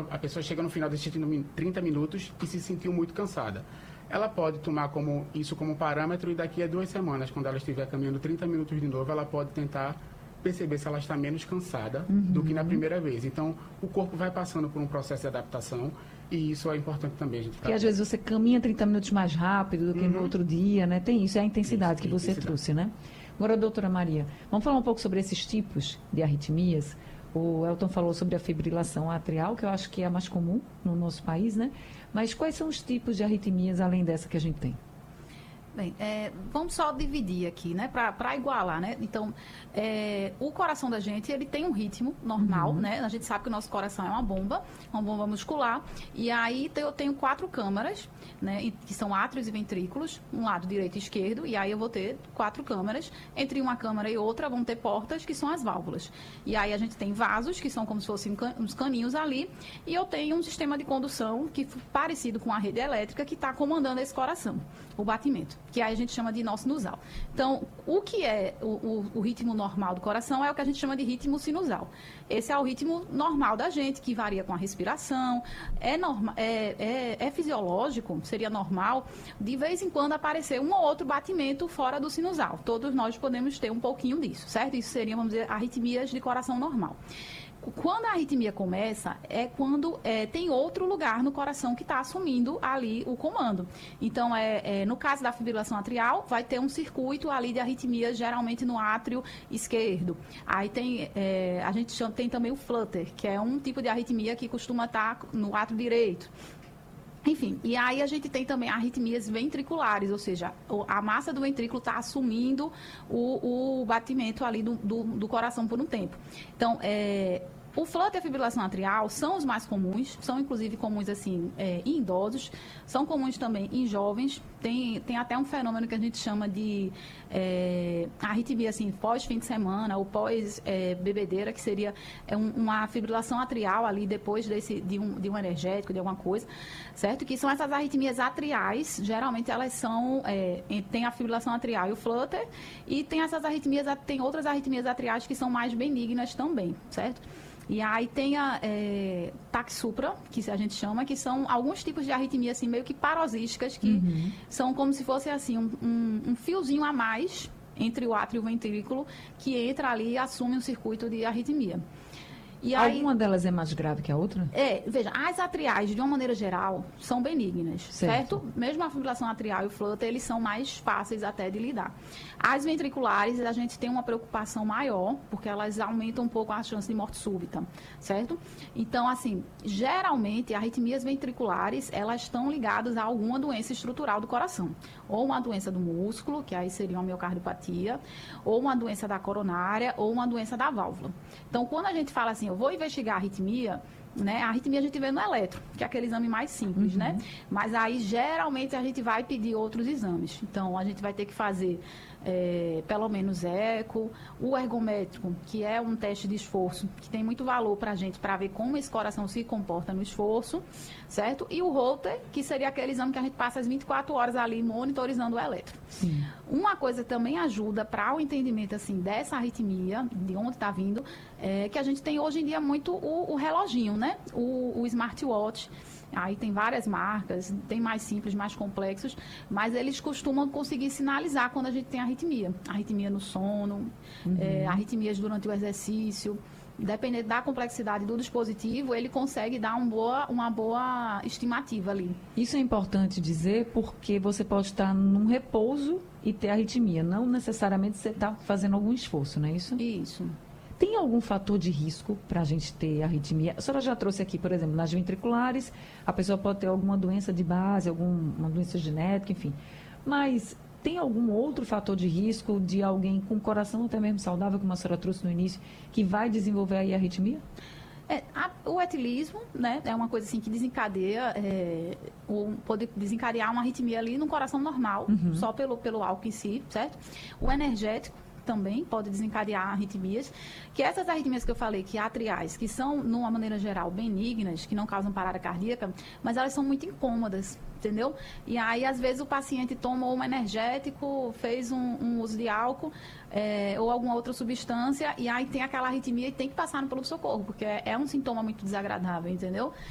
a pessoa chega no final desses 30 minutos e se sentiu muito cansada. Ela pode tomar isso como parâmetro e daqui a 2 semanas, quando ela estiver caminhando 30 minutos de novo, ela pode tentar perceber se ela está menos cansada do que na primeira vez. Então, o corpo vai passando por um processo de adaptação e isso é importante também a gente Porque às vezes você caminha 30 minutos mais rápido do que no outro dia, né? Tem isso, é a intensidade que você trouxe, né? Agora, doutora Maria, vamos falar um pouco sobre esses tipos de arritmias. O Elton falou sobre a fibrilação atrial, que eu acho que é a mais comum no nosso país, né? Mas quais são os tipos de arritmias além dessa que a gente tem? Bem, vamos só dividir aqui, né, para igualar, né? Então, o coração da gente, ele tem um ritmo normal, né? A gente sabe que o nosso coração é uma bomba muscular. E aí eu tenho 4 câmaras, né, que são átrios e ventrículos, um lado direito e esquerdo, e aí eu vou ter 4 câmaras. Entre uma câmara e outra vão ter portas, que são as válvulas. E aí a gente tem vasos, que são como se fossem uns caninhos ali, e eu tenho um sistema de condução que parecido com a rede elétrica que está comandando esse coração, o batimento, que aí a gente chama de nó sinusal. Então, o que é o ritmo normal do coração é o que a gente chama de ritmo sinusal. Esse é o ritmo normal da gente, que varia com a respiração. É fisiológico, seria normal, de vez em quando aparecer um ou outro batimento fora do sinusal. Todos nós podemos ter um pouquinho disso, certo? Isso seriam, vamos dizer, arritmias de coração normal. Quando a arritmia começa, é quando tem outro lugar no coração que está assumindo ali o comando. Então, no caso da fibrilação atrial, vai ter um circuito ali de arritmia, geralmente no átrio esquerdo. Aí a gente tem também o flutter, que é um tipo de arritmia que costuma estar no átrio direito. Enfim, e aí a gente tem também arritmias ventriculares, ou seja, a massa do ventrículo está assumindo o batimento ali do coração por um tempo. Então, o flutter e a fibrilação atrial são os mais comuns, são inclusive comuns assim em idosos, são comuns também em jovens. Tem até um fenômeno que a gente chama de arritmia assim, pós-fim de semana ou pós-bebedeira, que seria uma fibrilação atrial ali depois de um energético, de alguma coisa, certo? Que são essas arritmias atriais, geralmente elas são, tem a fibrilação atrial e o flutter, e tem outras arritmias atriais que são mais benignas também, certo? E aí tem a taxupra, que a gente chama, que são alguns tipos de arritmia assim, meio que parosísticas, que são como se fosse assim, um fiozinho a mais entre o átrio e o ventrículo, que entra ali e assume um circuito de arritmia. E alguma delas é mais grave que a outra? Veja, as atriais, de uma maneira geral, são benignas, certo? Mesmo a fibrilação atrial e o flutter, eles são mais fáceis até de lidar. As ventriculares, a gente tem uma preocupação maior, porque elas aumentam um pouco a chance de morte súbita, certo? Então, assim, geralmente, arritmias ventriculares, elas estão ligadas a alguma doença estrutural do coração. Ou uma doença do músculo, que aí seria uma miocardiopatia, ou uma doença da coronária, ou uma doença da válvula. Então, quando a gente fala assim, eu vou investigar a arritmia, né? A arritmia a gente vê no eletro, que é aquele exame mais simples, né? Mas aí, geralmente, a gente vai pedir outros exames. Então, a gente vai ter que fazer pelo menos eco, o ergométrico, que é um teste de esforço, que tem muito valor para a gente, para ver como esse coração se comporta no esforço, certo? E o Holter, que seria aquele exame que a gente passa as 24 horas ali monitorizando o eletro. Sim. Uma coisa que também ajuda para o entendimento, assim, dessa arritmia, de onde está vindo, é que a gente tem hoje em dia muito o reloginho, né? O smartwatch. Aí tem várias marcas, tem mais simples, mais complexos, mas eles costumam conseguir sinalizar quando a gente tem arritmia. Arritmia no sono, arritmias durante o exercício. Dependendo da complexidade do dispositivo, ele consegue dar uma boa estimativa ali. Isso é importante dizer porque você pode estar num repouso e ter arritmia. Não necessariamente você está fazendo algum esforço, não é isso? Isso. Tem algum fator de risco para a gente ter arritmia? A senhora já trouxe aqui, por exemplo, nas ventriculares, a pessoa pode ter alguma doença de base, alguma doença genética, enfim. Mas tem algum outro fator de risco de alguém com coração até mesmo saudável, como a senhora trouxe no início, que vai desenvolver aí a arritmia? O etilismo, né, é uma coisa assim que desencadeia, pode desencadear uma arritmia ali no coração normal, só pelo álcool em si, certo? O energético também pode desencadear arritmias, que essas arritmias que eu falei, que atriais, que são, de uma maneira geral, benignas, que não causam parada cardíaca, mas elas são muito incômodas, entendeu? E aí, às vezes, o paciente tomou um energético, fez um uso de álcool, ou alguma outra substância, e aí tem aquela arritmia e tem que passar no pronto-socorro, porque é um sintoma muito desagradável, entendeu?